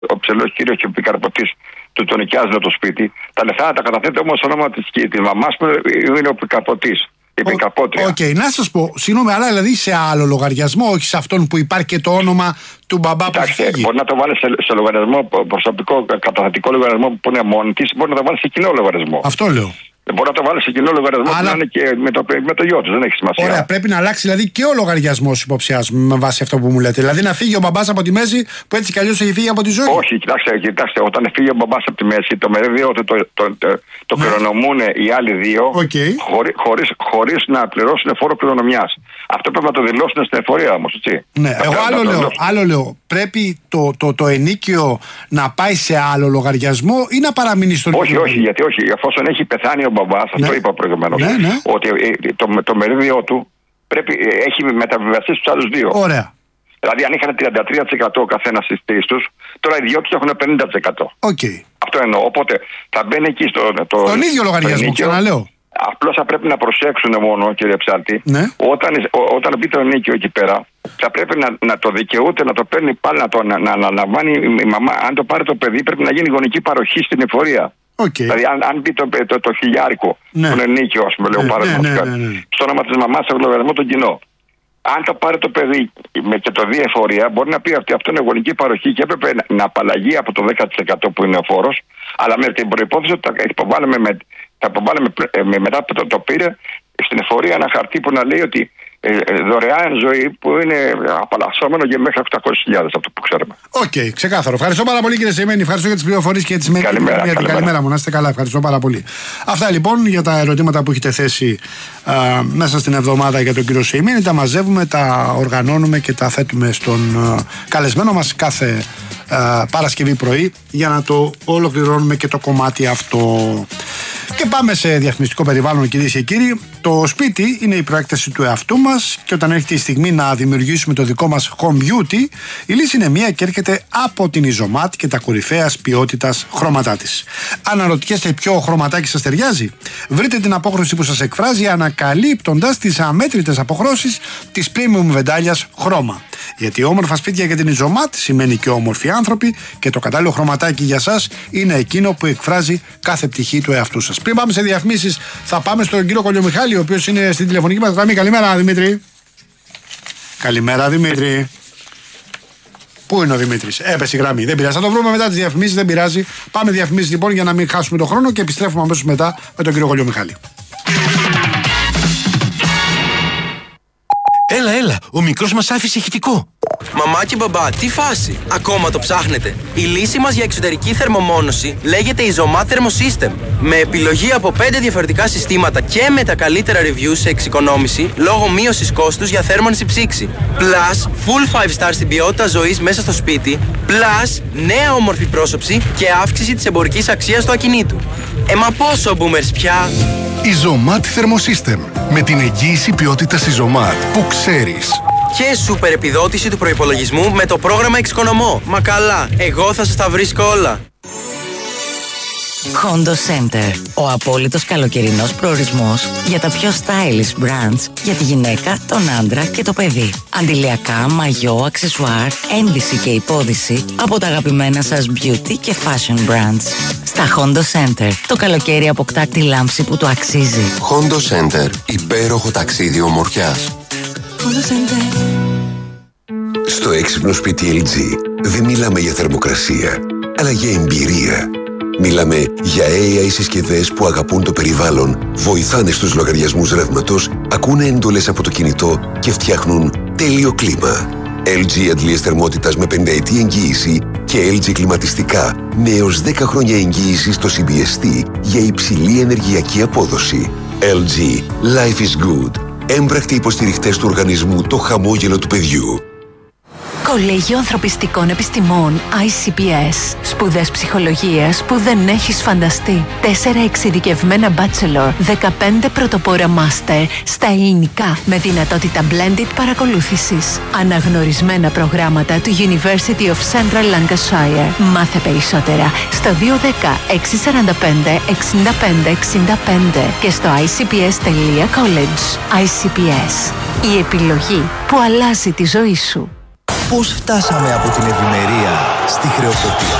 ο ψηλός κύριος και ο επικαρποτής του τον νοικιάζουν το σπίτι, τα λεφτά να τα καταθέτει όμως όνομα της μαμάς που είναι ο επικαρποτής. Οκ, να σας πω, συγγνώμη, αλλά δηλαδή σε άλλο λογαριασμό, όχι σε αυτόν που υπάρχει και το όνομα του μπαμπά που έχει φύγει. Μπορεί να το βάλει σε λογαριασμό προσωπικό, καταθετικό λογαριασμό που είναι μόνη της, μπορεί να το βάλει σε κοινό λογαριασμό. Αυτό λέω. Μπορεί να το βάλει σε κοινό λογαριασμό που να είναι και με το γιο του, δεν έχει σημασία. Ωραία, πρέπει να αλλάξει δηλαδή και ο λογαριασμός, υποψιάζομαι, με βάση αυτό που μου λέτε. Δηλαδή να φύγει ο μπαμπάς από τη μέση που έτσι κι αλλιώς έχει φύγει από τη ζωή. Όχι, κοιτάξτε, όταν φύγει ο μπαμπάς από τη μέση, το μερίδιο του το κληρονομούν οι άλλοι δύο, χωρίς να πληρώσουν φόρο κληρονομιάς. Αυτό πρέπει να το δηλώσουν στην εφορία όμως, έτσι. Ναι, εγώ άλλο λέω. Πρέπει το ενίκιο να πάει σε άλλο λογαριασμό ή να παραμείνει στον ίδιο. Όχι, γιατί εφόσον έχει πεθάνει ο μπαμπάς, αυτό είπα προηγουμένως, ότι το μερίδιο του έχει μεταβιβαστεί στους άλλους δύο. Ωραία. Δηλαδή, αν είχαν 33% ο καθένας στις θέσεις τους, τώρα οι δυο τους έχουν 50%. Αυτό εννοώ. Οπότε θα μπαίνει εκεί στον ίδιο λογαριασμό, ξαναλέω. Απλώς θα πρέπει να προσέξουν μόνο, κύριε Ψάλτη, όταν μπει το ενίκιο εκεί πέρα, θα πρέπει να το δικαιούται, να το παίρνει πάλι, να αναλαμβάνει η μαμά. Αν το πάρει το παιδί, πρέπει να γίνει γονική παροχή στην εφορία. Δηλαδή, αν μπει το χιλιάρικο, τον ενίκιο, ας πούμε, λέω παραδείγματος, στο όνομα της μαμάς, σε λογαριασμό τον κοινό. Αν το πάρει το παιδί και το δει εφορία, μπορεί να πει ότι αυτό είναι γονική παροχή και έπρεπε να απαλλαγεί από το 10% που είναι ο φόρος, αλλά με την προϋπόθεση ότι θα υποβάλουμε μετά που το πήρε στην εφορία ένα χαρτί που να λέει ότι δωρεάν ζωή που είναι απαλλασσόμενο για μέχρι 800.000, αυτό που ξέρουμε. Οκ, ξεκάθαρο. Ευχαριστώ πάρα πολύ, κύριε Σεϊμένη. Ευχαριστώ για τις πληροφορίες και τις καλημέρα μου. Να είστε καλά. Ευχαριστώ πάρα πολύ. Αυτά λοιπόν για τα ερωτήματα που έχετε θέσει μέσα στην εβδομάδα για τον κύριο Σεϊμένη. Τα μαζεύουμε, τα οργανώνουμε και τα θέτουμε στον καλεσμένο μας κάθε Παρασκευή πρωί για να το ολοκληρώνουμε και το κομμάτι αυτό. Και πάμε σε διαφημιστικό περιβάλλον, κυρίες και κύριοι. Το σπίτι είναι η προέκταση του εαυτού μας και όταν έρχεται η στιγμή να δημιουργήσουμε το δικό μας home beauty, η λύση είναι μία και έρχεται από την Isomat και τα κορυφαίας ποιότητας χρώματά της. Αναρωτιέστε ποιο χρωματάκι σας ταιριάζει? Βρείτε την απόχρωση που σας εκφράζει ανακαλύπτοντας τις αμέτρητες αποχρώσεις της premium βεντάλιας χρώμα. Γιατί όμορφα σπίτια για την Isomat σημαίνει και όμορφοι άνθρωποι και το κατάλληλο χρωματάκι για σας είναι εκείνο που εκφράζει κάθε πτυχή του εαυτού σας. Πριν πάμε σε διαφημίσεις, θα πάμε στον κύριο Κολιομιχάλη, ο οποίος είναι στην τηλεφωνική μας γραμμή. Καλημέρα, Δημήτρη. Καλημέρα, Δημήτρη. Πού είναι ο Δημήτρης? Έπεσε η γραμμή. Δεν πειράζει. Θα το βρούμε μετά τις διαφημίσεις. Δεν πειράζει. Πάμε διαφημίσεις λοιπόν για να μην χάσουμε τον χρόνο και επιστρέφουμε αμέσως μετά με τον κύριο Κολιομιχάλη. Έλα, ο μικρός μας άφησε ηχητικό. Μαμά και μπαμπά, τι φάση? Ακόμα το ψάχνετε? Η λύση μας για εξωτερική θερμομόνωση λέγεται Isomat Thermosystem. Με επιλογή από 5 διαφορετικά συστήματα και με τα καλύτερα reviews σε εξοικονόμηση λόγω μείωσης κόστους για θέρμανση ψήξη. Plus, full 5 stars στην ποιότητα ζωής μέσα στο σπίτι. Plus, νέα όμορφη πρόσωψη και αύξηση της εμπορικής αξίας του ακινήτου. Μα πόσο boomers πια? Isomat Thermosystem. Με την εγγύηση ποιότητας Isomat που ξέρεις. Και σούπερ επιδότηση του προϋπολογισμού με το πρόγραμμα Εξοικονομώ. Μα καλά, εγώ θα σας τα βρίσκω όλα. Hondo Center. Ο απόλυτος καλοκαιρινός προορισμός για τα πιο stylish brands για τη γυναίκα, τον άντρα και το παιδί. Αντιλιακά, μαγιό, αξεσουάρ, ένδυση και υπόδυση από τα αγαπημένα σας beauty και fashion brands. Στα Hondo Center, το καλοκαίρι αποκτά τη λάμψη που το αξίζει. Hondo Center. Υπέροχο ταξίδι ομορφιάς. Hondo Center. Στο έξυπνο σπίτι LG δεν μιλάμε για θερμοκρασία, αλλά για εμπειρία. Μιλάμε για AI συσκευές που αγαπούν το περιβάλλον, βοηθάνε στους λογαριασμούς ρεύματος, ακούνε εντολές από το κινητό και φτιάχνουν τέλειο κλίμα. LG αντλίες θερμότητας με 5ετή εγγύηση και LG κλιματιστικά με έως 10 χρόνια εγγύηση στο CBST για υψηλή ενεργειακή απόδοση. LG. Life is good. Έμπρακτοι υποστηριχτές του οργανισμού Το Χαμόγελο του Παιδιού. Κολέγιο Ανθρωπιστικών Επιστημών ICPS. Σπουδές ψυχολογίας που δεν έχεις φανταστεί. 4 εξειδικευμένα bachelor, 15 πρωτοπόρα master στα ελληνικά με δυνατότητα blended παρακολούθησης. Αναγνωρισμένα προγράμματα του University of Central Lancashire. Μάθε περισσότερα στο 210 645 65 65 και στο icps.college. ICPS. Η επιλογή που αλλάζει τη ζωή σου. Πώς φτάσαμε από την ευημερία στη χρεοκοπία?